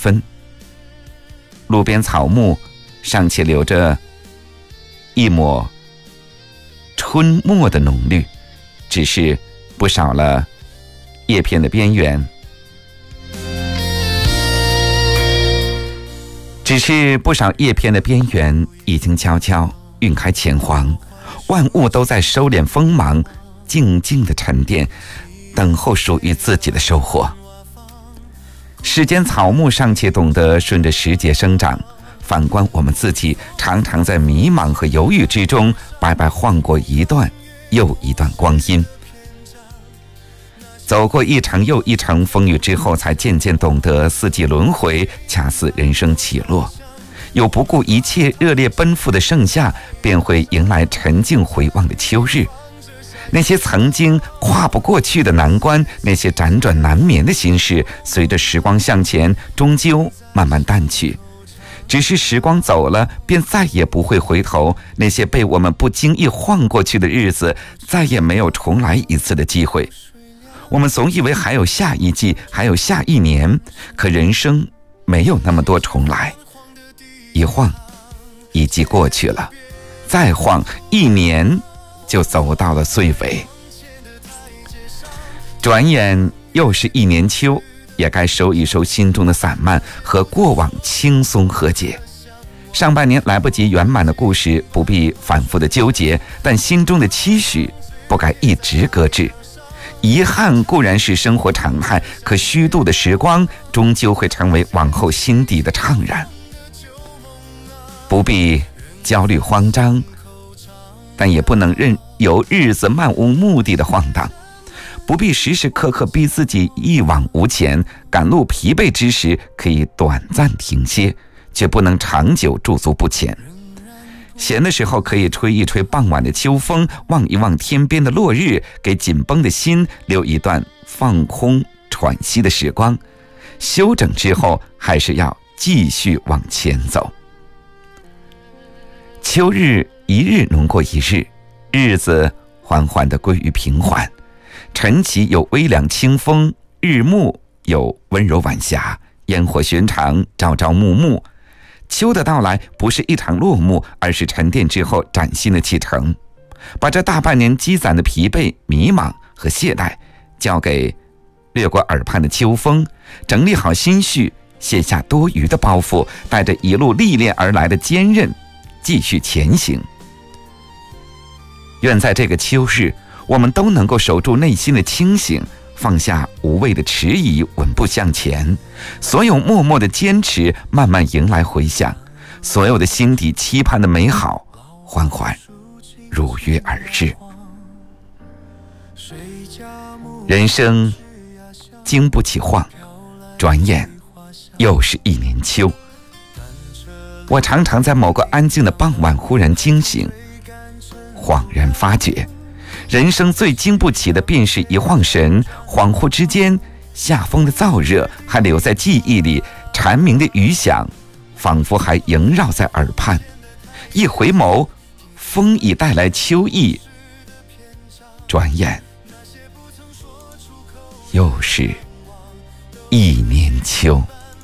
分。路边草木尚且留着一抹春末的浓绿，只是不少了叶片的边缘，已经悄悄晕开前黄，万物都在收敛锋芒，静静的沉淀，等候属于自己的收获。世间草木尚且懂得顺着时节生长，反观我们自己，常常在迷茫和犹豫之中白白晃过一段又一段光阴。走过一场又一场风雨之后，才渐渐懂得四季轮回恰似人生起落，有不顾一切热烈奔赴的盛夏，便会迎来沉静回望的秋日。那些曾经跨不过去的难关，那些辗转难眠的心事，随着时光向前，终究慢慢淡去。只是时光走了，便再也不会回头，那些被我们不经意晃过去的日子，再也没有重来一次的机会。我们总以为还有下一季，还有下一年，可人生没有那么多重来。一晃，一季过去了，再晃一年，就走到了岁尾。转眼又是一年秋，也该收一收心中的散漫，和过往轻松和解。上半年来不及圆满的故事，不必反复的纠结，但心中的期许不该一直搁置。遗憾固然是生活常态，可虚度的时光终究会成为往后心底的怅然。不必焦虑慌张，但也不能任由日子漫无目的的晃荡。不必时时刻刻逼自己一往无前，赶路疲惫之时可以短暂停歇，却不能长久驻足不前。闲的时候可以吹一吹傍晚的秋风，望一望天边的落日，给紧绷的心留一段放空喘息的时光。休整之后，还是要继续往前走。秋日一日浓过一日，日子缓缓地归于平缓。晨起有微凉清风，日暮有温柔晚霞，烟火寻常，朝朝暮暮。秋的到来不是一场落幕，而是沉淀之后崭新的启程。把这大半年积攒的疲惫、迷茫和懈怠交给掠过耳畔的秋风，整理好心绪，卸下多余的包袱，带着一路历练而来的坚韧，继续前行。愿在这个秋日，我们都能够守住内心的清醒，放下无谓的迟疑，稳步向前。所有默默的坚持，慢慢迎来回响。所有的心底期盼的美好，缓缓如约而至。人生经不起晃，转眼又是一年秋。我常常在某个安静的傍晚忽然惊醒，恍然发觉，人生最经不起的便是一晃神。恍惚之间，夏风的燥热还留在记忆里，蝉鸣的余响仿佛还萦绕在耳畔。一回眸，风已带来秋意，转眼又是一年秋。